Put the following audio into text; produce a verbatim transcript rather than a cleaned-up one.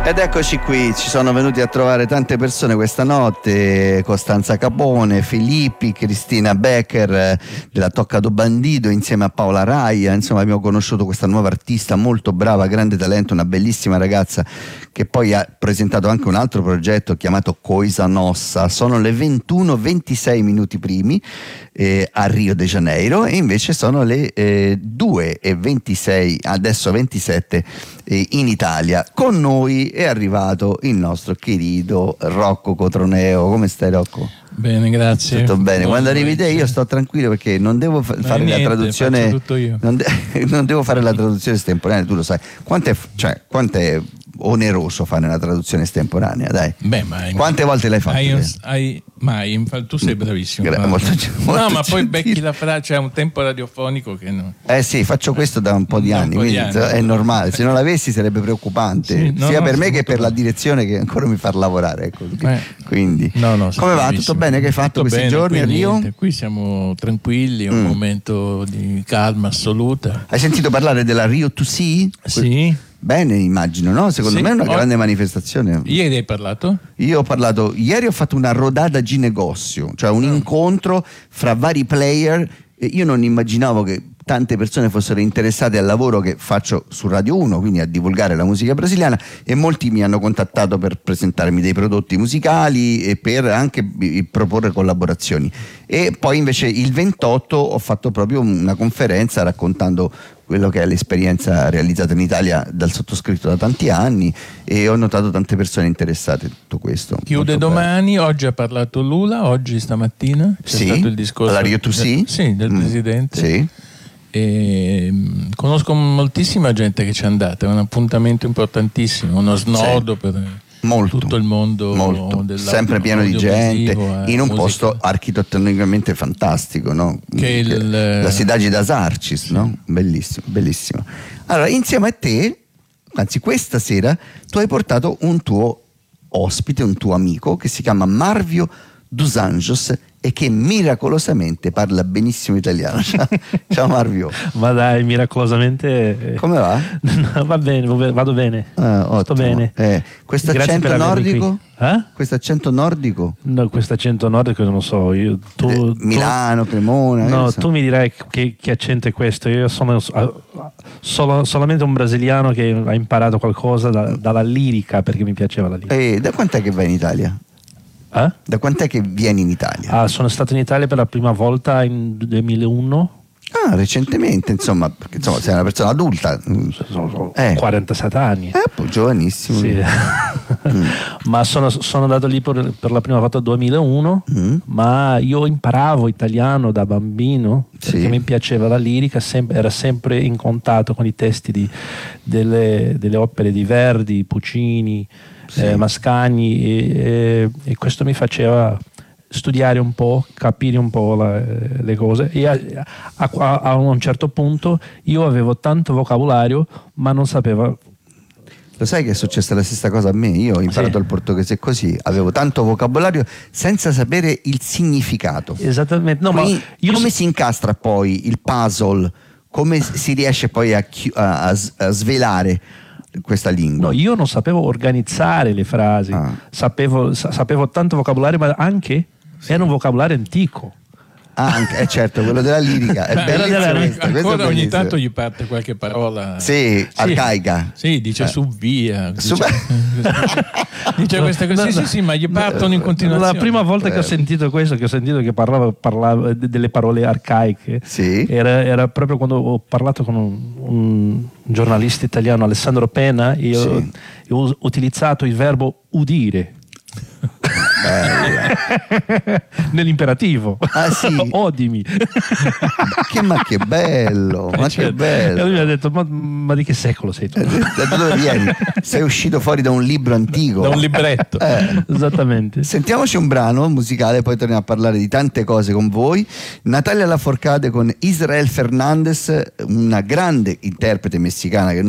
Ed eccoci qui, ci sono venuti a trovare tante persone questa notte: Costanza Capone, Filippi, Cristina Becker della Tocca do Bandido insieme a Paola Raia. Insomma, abbiamo conosciuto questa nuova artista molto brava, grande talento, una bellissima ragazza che poi ha presentato anche un altro progetto chiamato Coisa Nossa. Sono le ventuno ventisei minuti primi eh, a Rio de Janeiro, e invece sono le eh, due e ventisei, adesso ventisette eh, in Italia. Con noi è arrivato il nostro querido Rocco Cotroneo. Come stai, Rocco? Bene, grazie. Tutto bene. Buon Quando arrivi te io sto tranquillo, perché non devo fa- fare niente, la traduzione, tutto io. Non, de- non devo fare la traduzione estemporanea, tu lo sai. Quanto è, cioè, quanto è oneroso fare una traduzione estemporanea, dai. Beh, ma quante volte l'hai fatta? Hai, un- hai, mai, tu sei bravissimo. Gra- molto, molto no, ma poi gentile. becchi la frase, c'è un tempo radiofonico che no. Eh sì, faccio questo da un po' di Da un anni, po' di quindi anni. è normale. Se non l'avessi sarebbe preoccupante, Sì, no, sia no, per me sei che molto per la bravo. direzione, che ancora mi fa lavorare. Ecco. Eh. Quindi, No, no, sei come va? bravissimo. Tutto bene? Che hai fatto Tutto questi bene, giorni qui a Rio? niente, Qui siamo tranquilli, è un Mm. momento di calma assoluta. Hai sentito parlare della Rio to See? Sì. Bene, immagino, no? Secondo Sì, me è una ho- grande manifestazione. Ieri hai parlato? Io ho parlato, ieri ho fatto una rodada di negozio, cioè un Ah. incontro fra vari player, e io non immaginavo che tante persone fossero interessate al lavoro che faccio su Radio uno, quindi a divulgare la musica brasiliana, e molti mi hanno contattato per presentarmi dei prodotti musicali e per anche eh, proporre collaborazioni. E poi invece il ventotto ho fatto proprio una conferenza raccontando quello che è l'esperienza realizzata in Italia dal sottoscritto da tanti anni, e ho notato tante persone interessate in tutto questo. Chiude Molto domani, oggi ha parlato Lula, oggi stamattina c'è Sì, stato il discorso alla Rio to See? del, sì, del Mm, presidente. sì. E, mh, conosco moltissima gente che ci è andata, è un appuntamento importantissimo, uno snodo per Molto, tutto il mondo, molto. dell'audio- sempre pieno di gente, audiovisivo, eh, in un musica. posto architettonicamente fantastico, no? Che il- la Cidade das Artes, no? Bellissimo, bellissimo. Allora, insieme a te, anzi questa sera, tu hai portato un tuo ospite, un tuo amico che si chiama Marvio dos Anjos e che miracolosamente parla benissimo italiano. Ciao, ciao Marvio. Ma dai, miracolosamente. eh, Come va? Va bene, va- vado bene. Ah, Sto ottimo. bene. Eh, questo Grazie accento per avermi nordico? qui. Eh? Questo accento nordico? No, questo accento nordico non lo so. Io, tu, Eh, tu- Milano, Cremona. io no, non so. tu mi dirai che, che accento è questo. Io sono ah, solo- solamente un brasiliano che ha imparato qualcosa da- dalla lirica, perché mi piaceva la lirica. Eh, da quant'è che vai in Italia? Eh? Da quant'è che vieni in Italia? Ah, sono stato in Italia per la prima volta in duemilauno. Ah, recentemente, insomma, perché insomma sei una persona adulta. Sono Eh. quarantasette anni. Eh, poi giovanissimo. Sì. Ma sono, sono andato lì per, per la prima volta nel duemilauno, Mm. ma io imparavo italiano da bambino perché Sì. mi piaceva la lirica, sem- era sempre in contatto con i testi di- delle, delle opere di Verdi, Puccini, Sì. eh, Mascagni, e, e- e questo mi faceva studiare un po', capire un po' la- le cose, e a, a- a un certo punto io avevo tanto vocabolario ma non sapevo. Lo sai che è successa la stessa cosa a me? Io ho imparato Sì. il portoghese così, avevo tanto vocabolario senza sapere il significato. Esattamente, no, Quindi, ma io come so- si incastra poi il puzzle? Come si riesce poi a, chi- a- a s- a svelare questa lingua? No, io non sapevo organizzare le frasi, Ah. sapevo, sa- sapevo tanto vocabolario, ma anche era un vocabolario antico. Ah, anche, eh, certo, quello della lirica. È Beh, bellissimo della- questo, questo è ancora ogni bellissimo. tanto gli parte qualche parola. Sì, arcaica. Sì, dice Eh. su via. Su- Dice, dice queste cose. Sì, sì, sì, ma gli partono in continuazione. La prima volta che ho sentito questo, che ho sentito che parlava, parlava de- delle parole arcaiche, Sì. era, era proprio quando ho parlato con un, un giornalista italiano, Alessandro Pena, e io, Sì. e ho utilizzato il verbo udire. Nell'imperativo. Ah, sì? Odimi. Che, ma che bello, ma che Cioè, E lui bello. mi ha detto: ma, ma di che secolo sei tu? Da dove vieni? Sei uscito fuori da un libro antico. Da un libretto. Eh. Esattamente. Sentiamoci un brano musicale, poi torniamo a parlare di tante cose con voi. Natalia Lafourcade con Israel Fernandez, una grande interprete messicana che